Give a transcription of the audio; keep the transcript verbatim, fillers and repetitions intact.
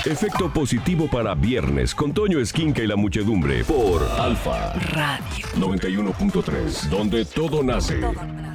Efecto positivo para viernes con Toño Esquinca y la muchedumbre por Alfa Radio noventa y uno punto tres, donde todo nace.